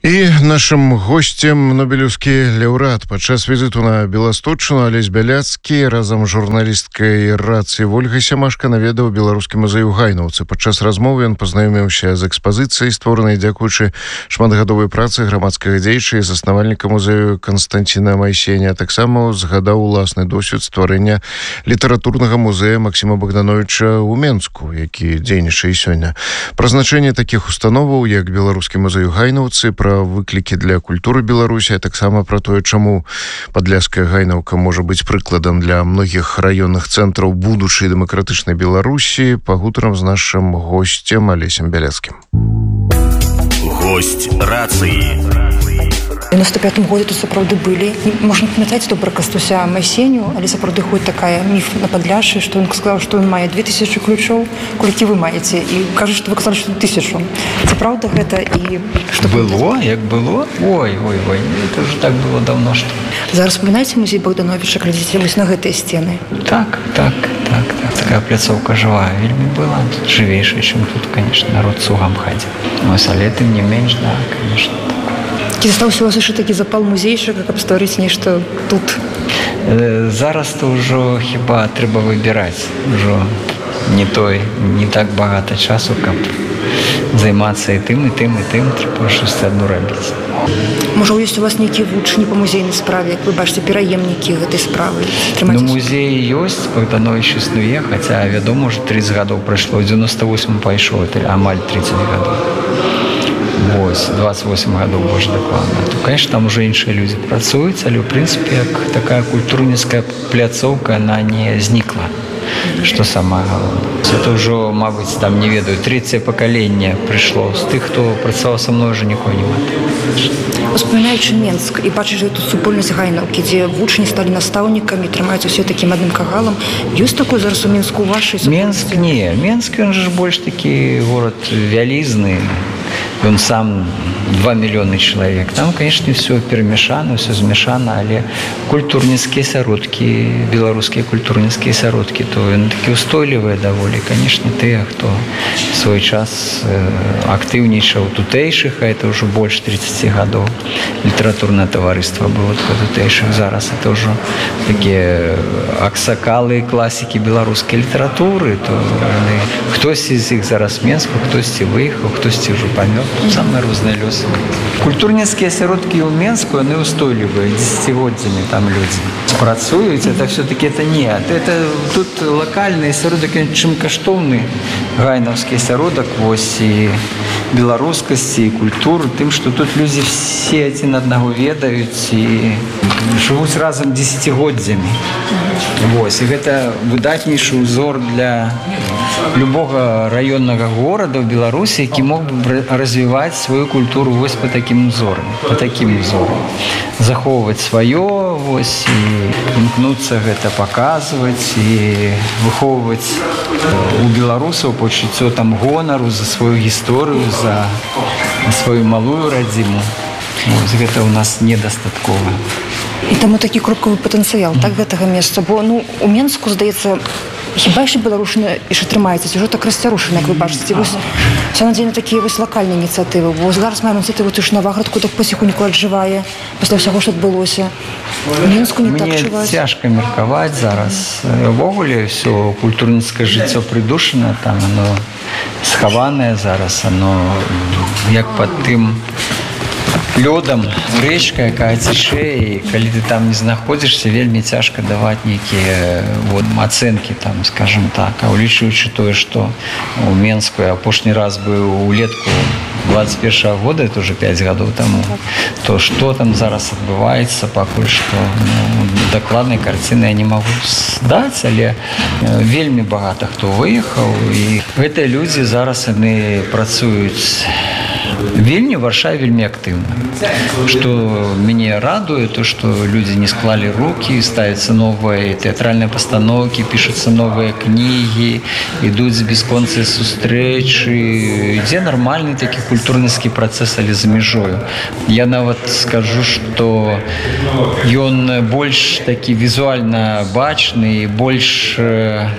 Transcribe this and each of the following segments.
І нашим гостем нобелеўскі лаўрэат падчас візіту на Беласточчыну Алесь Бяляцкі разам з журналісткай Рацыяй Ольгай Сямашка наведаў беларускі музей у Гайнаўцы. Падчас размовы ён пазнаёміўся з экспазіцыяй, створанай дзякуючы шматгадовай працы грамадскага дзеяча і заснавальніка музею Канстанціна Майсеня. Таксама згадаў уласны досвед стварэння літаратурнага музея Максіма Богдановича ў Менску, які дзейнічае сёння. Пра значэнне такіх установаў, як беларускі музей у Гайнаўцы, пра выклікі для культуры Беларусі, а таксама пра тое, чаму Падляшская Гайнаўка можа быць прыкладам для многіх раённых цэнтраў будучай дэмакратычнай Беларусі, пагутарым з нашым госцем Алесем Бяляцкім. Гость Рацыі. У 95-м годзе тут сапраўды былі. Можна памятаць добра Кастуся Майсеню, але сапраўды ходзь такая міф на Падляшшы, што ён сказаў, што ён мае 2000 ключоў. Колькі вы маеце? І кажуць, што вы казалі, што 1000. Ці праўда гэта? І што было? Як было? Ой, это уже так было давно, што. Зараз вспоминаеце музей Богдановича, глядзіце вось на гэтыя сцены? Так. Такая пляцоўка жывая вельмі была. Жывейшая, чым тут, конечно, народ цугам хадзіў. Вось, але тым не менш, да, конечно. Ці застаўся у вас яшчэ такі запал музейчыка, каб стварыць нешта тут? Зараз-то ўжо хіба трэба выбіраць. Ужо не так багата часу, каб займацца і тым. Трэба штосьці адно рабіць. Можа, ёсць у вас нейкія вучні па музейнай справе, як вы бачыце, пераемнікі гэтай справы? Музей ёсць, Богданович існуе, хаця, вядома, ўжо 30 гадоў прайшло, у 98-м пайшоў, амаль 30 гадоў. Вось, 28 гадоў больш дакладна. То, конечно, там уже іншыя людзі працуюць, але, ў прынцыпе, як такая культурніцкая пляцоўка, она не знікла, што самае галоўнае. Это ўжо, мабыць, там, не ведаю, трэцяе пакаленне прыйшло. З тых, хто працаваў са мной, уже нікога няма. Успамінаючы Менск і бачыш тут супольнасць Гайнаўкі, дзе вучні сталі настаўнікамі, трымаюцца ўсе такім адным кагалам. Ёсць такое зараз у Менску ў вашай супольнасці? Менск не. Менск, ён же больш такі горад вялізны. Он сам 2 мільёны чалавек. Там, конечно, все перемешано, все змешано, але культурніцкія сяродкі, беларускія культурніцкія сяродкі, то яны такі устойлівыя даволі. Конечно, тыя, хто в свой час актыўнічаў тутэйшых, а это ўжо больш 30 гадоў. Літаратурнае таварыства было тутэйшых. Зараз это ўжо такія аксакалы, класікі беларускай літаратуры, то хтосьці з іх зараз Менску, хтосьці выехаў, хтосьці ўжо памёр. Самыя розныя лёсы. Культурніцкія асяродкі ў Менску, яны ўстойлівыя, дзесяцігоддзямі там людзі працуюць. Это все-таки это не. Это тут лакальны асяродак, чым каштоўны гайнаўскі асяродак, вось і беларускасці, і культуры, тым, што тут людзі все адзін аднаго ведаюць і жывуць разам дзесяцігоддзямі. Вось, і гэта выдатнейшы ўзор для любога раённага горада ў Беларусі, які мог бы развіваць сваю культуру вось па такім узорам, захоўваць сваё, вось, і імкнуцца гэта паказваць і выхоўваць у беларусаў пачуццё там гонару за сваю гісторыю, за сваю малую радзіму. Вось гэта ў нас недастаткова. І таму такі кропкавы патэнцыял, так, гэтага месца, бо, у Менску, здаецца, хіба яшчэ беларушына яшчэ трымаецца, ці ўжо так расцярушана, як вы бачыце, вось уся надзея на такія вось лакальныя ініцыятывы, бо зараз маем ініцыятыву, ты ж Наваградку так паціхоньку аджывае пасля ўсяго, што адбылося. У Менску не так чуваць. Мне цяжка меркаваць зараз. Увогуле ўсё культурніцкае жыццё прыдушана, там оно схаванае зараз, оно як пад тым лёдам, рэчка, якая цячэ, і калі ты там не знаходзішся, вельмі цяжка даваць нейкія ацэнкі, там, скажем так. А улічваючы тое, што у Менску я апошні раз быў улетку 21-го года, это уже 5 гадоў таму, то што там зараз адбываецца, пакуль што дакладнай карціны я не магу даць, але вельмі багата хто выехаў, і гэтыя людзі зараз яны працуюць вельмі в Варшаве вельмі актыўна. Што мяне радуе, то што людзі не склалі рукі, ставяцца новыя тэатральныя пастаноўкі, пішуцца новыя кнігі, ідуць бясконцыя сустрэчы, ідзе нармальны такі культурніцкі працэс, але за мяжою. Я нават скажу, што ён больш такі візуальна бачны, больш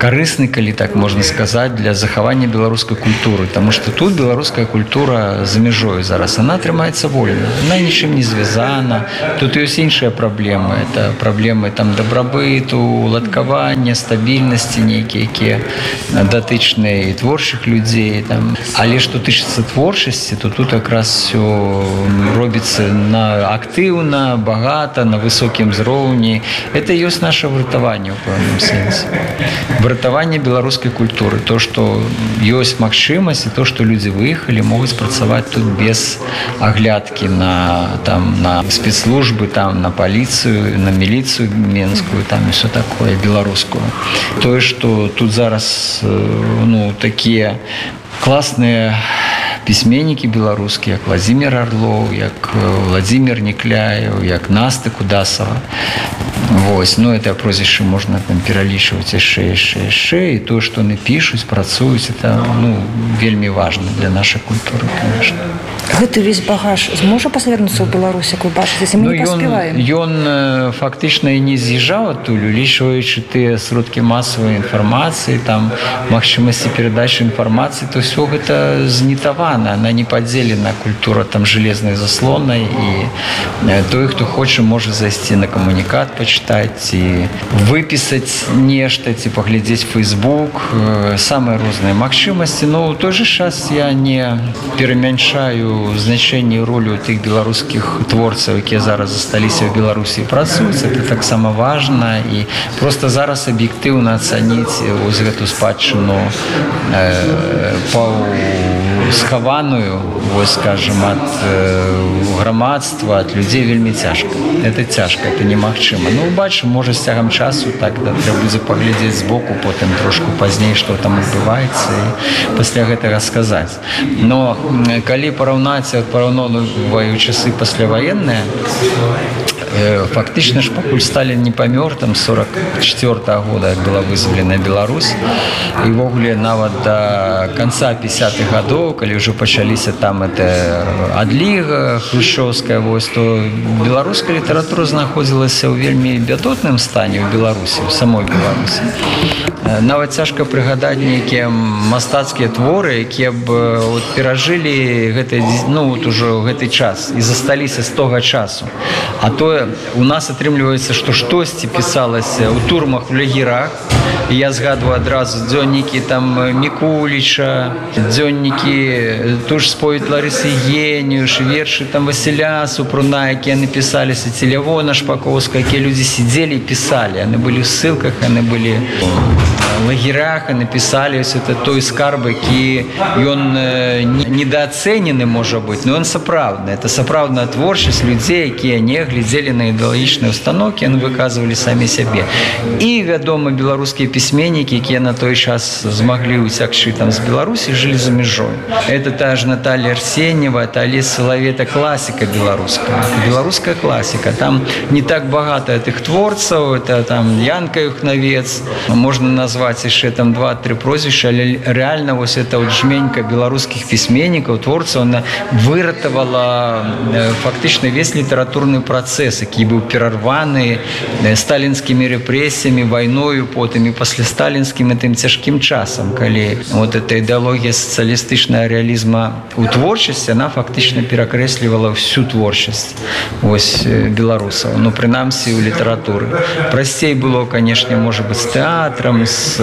карысны, калі так можна сказаць, для захавання беларускай культуры, потому что тут беларуская культура за мяжою зараз, она атрымаецца вольна, она нічым не звязана, тут ёсць іншыя праблемы, это праблемы там дабрабыту, уладкавання, стабільнасці нейкія, якія датычныя і творчых людзей там. Але што тычыцца творчасці, то тут якраз все робіцца актыўна, багата, на высокім узроўні. Это ёсць наше выратаванне ў пэўным сэнсе. Выратаванне беларускай культуры, то, што ёсць магчымасць, і то, што людзі выехалі, могуць працаваць тут без аглядкі на спецслужбы, там, на паліцыю, на міліцыю менскую, там і все такое, беларускую. Тое, што тут зараз такія класныя пісьменнікі беларускія, як Владзімир Арлоў, як Владзімир Некляеў, як Наста Кудасава. Вось, это прозвішчы можна там пералічваць яшчэ, і тое, што яны пішуць, працуюць, это вельмі важна для нашай культуры, конечно. Гэты весь багаж зможа пасля вярнуцца ў Беларусь, як вы бачыце, мы не паспяваем? Ён фактычна і не з'язджаў адтуль, улічваючы тыя сродкі масавай інфармацыі, там магчымасці перадачы інфармацыі, то ўсё гэта знітавана, она не падзелена, культура там жалезнай заслонай, і той, хто хоча, можа зайсці на камунікат, пачытаць і выпісаць нешта, ці паглядзець Facebook, самыя розныя магчымасці. У той же час я не перамяншаю значэнне і ролю тых беларускіх творцаў, якія зараз засталіся ў Беларусі і працуюць. Это таксама важна, і просто зараз аб'ектыўна ацаніць вось гэту спадчыну схаваную, вось, скажем, ад грамадства, ад людзей вельмі цяжка. Это цяжка, это немагчыма. Бачым, можа, з цягам часу так, трэба будзе паглядзець збоку, потым трошку пазней, што там адбываецца, і пасля гэтага сказаць. Но калі параўноўваю часы пасляваенныя, фактычна ж пакуль Сталін не памёр, там 44-го года была вызвалена Беларусь, і ввогуле нават да канца 50-х гадоў, калі ўжо пачаліся там адліга хрушчёўская, вось, то беларуская літаратура знаходзілася ў вельмі бядотным стане ў Беларусі, у самой Беларусі. Нават цяжка прыгадаць нейкія мастацкія творы, якія б перажылі гэты час і засталіся з тога часу. А то у нас атрымліваецца, што штосьці пісалася ў турмах, у лагерах. І я згадваю адразу дзённікі там Мікуліча, дзённікі туж споведь Ларысы Геніюш, вершы там Васіля Супруна, якія напісаліся, ці Лявона Шпаковская, якія людзі сидзелі і пісалі. Яны былі ў ссылках, яны былі в лагерах, яны пісалі. Это той скарб, які ён недооценены, можа быць, но ён сапраўдны. Это сапраўдная творчасць людзей, якія не глядзелі на ідэалагічныя установкі, яны выказвалі самі сябе. І, вядома, беларускія пісьменнікі, якія на той час змаглі ўцякчы там з Беларусі, жылі за мяжой. Это та ж Наталья Арсеньева, это Олесь Соловей, это класіка беларуская. Беларуская класіка. Там не так багата тых творцаў, это там Янка Юхнавец, можна назваць яшчэ там 2-3 прозвішча, але реально вось это вот жменька беларускіх пісьменнікаў, творцаў, она выратавала фактычна весь літаратурны працэс, які быў перарваны сталінскімі рэпрэсіямі, вайною, потым і паслясталінскім тым цяжкім часам, калі вот эта ідэалогія сацыялістычнага рэалізма у творчасці, она фактычна перакрэслівала всю творчасць вось беларусаў, прынамсі ў літаратуры. Прасцей было, канешне, можа быць, з тэатрам, з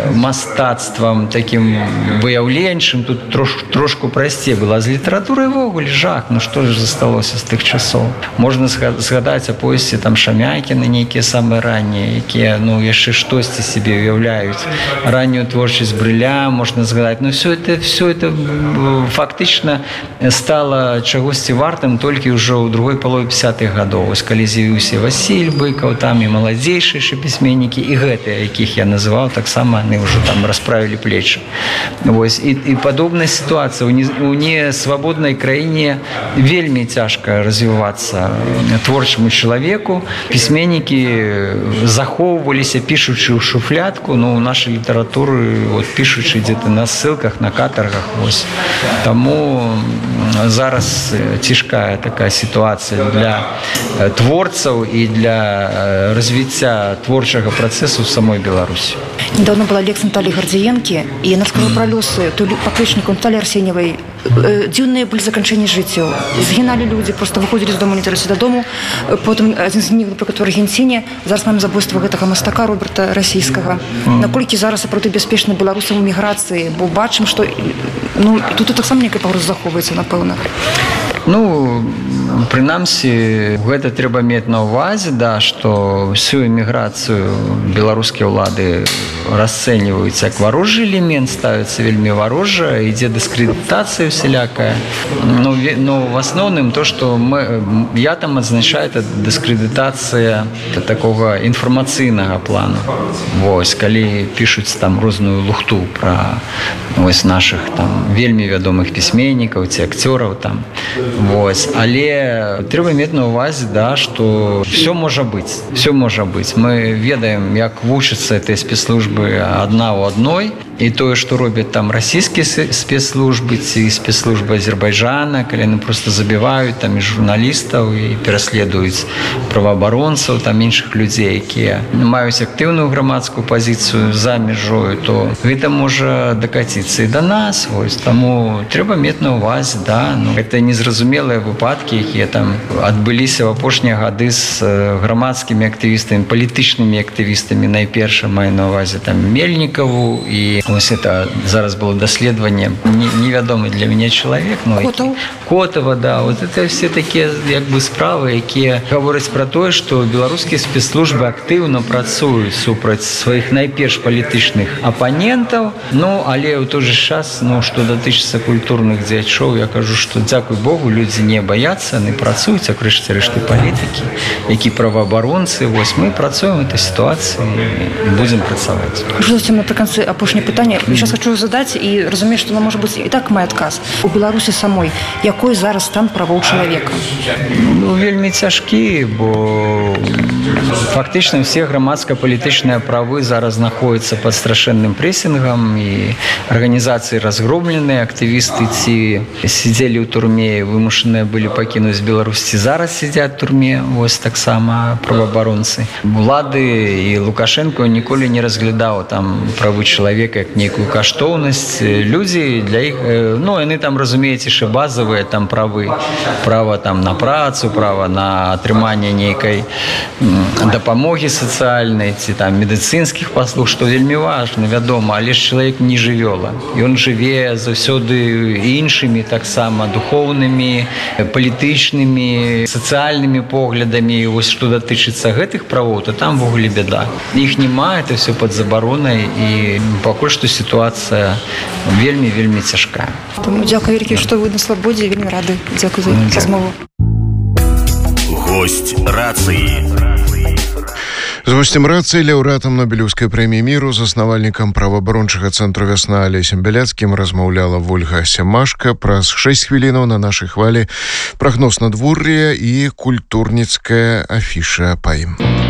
мастацтвам такім выяўленчым, тут трошку прасцей было. А з літаратурай ввогуле жах, што ж засталося з тых часоў. Можна згадаць аповесці там Шамякіна, нейкія самыя раннія, якія яшчэ штосьці себе уяўляюць. Раннюю творчасць Брыля можна згадаць. Все это фактычна стала чагосьці вартым толькі ўжо ў другой палове 50-х гадоў. Вось калі з'явіўся Васіль Быкаў, там і маладзейшыя пісьменнікі, і гэтыя, якіх я называў, таксама яны ўжо там расправілі плечы. Вось. І падобная сітуацыя. У несвабоднай краіне вельмі цяжка развівацца творчаму чалавеку. Пісьменнікі захоўваліся, пішучы ў шуфлядку, у нашай літаратуры пішучы дзе-то на ссылках, на катаргах. Вось. Таму зараз цяжкая такая сітуацыя для творцаў і для развіцця творчага працэсу ў самой Беларусі. Недавно была лекция Натальи Гордиенки, и она сказала про лёсы поплечнику Натальи Арсеньевой. Дзіўныя былі заканчэнні жыццяў. Згіналі людзі, просто выходзілі з дому, не тэрася дадому. Потым адзін з них, напрыклад, у Аргенціне. Зараз маем забойства гэтага мастака Роберта Расійскага. Наколькі зараз сапраўды бяспечна беларусам у міграцыі, бо бачым, што ну, тут таксама некая пагроза захоўваецца, напэўна. Ну, прынамсі, гэта трэба мець на ўвазе, да, што всю эміграцыю беларускія ўлады расцэньваюць як варожы элемент, ставіцца вельмі варожа, ідзе дыскрэдытацыя усялякая. Но в асноўным то, што я там адзначаю, это дыскрэдытацыя такога інфармацыйнага плану. Вось, калі пішуць там розную лухту пра вось нашых там вельмі вядомых пісьменнікаў ці акцёраў там. Вось, але трэба мець на ўвазе, да, што все можа быць. Мы ведаем, як вучацца этой спецслужбы адна ў адной, і тое, што робяць там расійскія спецслужбы ці спецслужбы Азербайджана, калі яны просто забіваюць там і журналістаў і пераследуюць праваабаронцаў, там іншых людзей, якія маюць актыўную грамадскую пазіцыю за мяжою, то гэта можа дакаціцца і да нас. Вось, таму трэба мець на ўвазе, да, ну, гэта незразумелыя выпадкі, якія там адбыліся ў апошнія гады з грамадскімі актывістамі, палітычнымі актывістамі. Найперш маю на ўвазе там Мельнікаву, і вось это зараз было даследаванне невядомы для мяне чалавек, ну, Котова, да, вот это все такія як бы справы, якія гавораць пра тое, што беларускія спецслужбы актыўна працуюць супраць сваіх найперш палітычных апанентаў. Ну, але ў той же час, ну, што датычыцца культурных дзеячоў, я кажу, што дзякуй Богу, людзі не баяцца, яны працуюць, а крэшце рэшты палітыкі, які праваабаронцы. Вось мы працуем у этой сітуацыі і будзем працаваць. Зусім напрыканцы апошняе пытанне. Я сейчас хочу задаць і разумею, што оно можа быць і так мой адказ. У Беларусі самой якой зараз стан правоў чалавека? Ну, вельмі цяжкі, бо фактычна все грамадска-палітычныя правы зараз знаходзяцца пад страшэнным прэсінгам, і арганізацыі разгромленыя, актывісты ці сидзелі ў турме, вымушаныя былі пакінуць Беларусь, ці зараз сидзяць у турме, вось таксама праваабаронцы. Улады і Лукашенко ніколі не разглядаў там правы чалавека як нейкую каштоўнасць. Людзі для іх, ну, яны там разумеюць яшчэ базавыя там правы, права там на працу, права на атрыманне нейкай дапамогі сацыяльнай ці там медыцынскіх паслуг, што вельмі важна, вядома, але ж чалавек не жывёла. Ён жыве заўсёды іншымі таксама духоўнымі, палітычнымі, сацыяльнымі поглядамі. Вось што датычыцца гэтых правоў, то там ввогуле бяда. Іх няма, это все пад забаронай, і пакуль што сітуацыя вельмі цяжкая. Дзякуй вялікі, што вы на свабодзе, вельмі рады. Дзякуй за размову. Гость рацыі. З госцем рацыі, лаўрэатам Нобелеўскай прэміі міру, заснавальнікам праваабарончага цэнтру «Вясна» Алесем Бяляцкім размаўляла Вольга Сямашка. Праз 6 хвілінаў на нашай хвалі прагноз надвор'я і культурніцкая афіша па ім.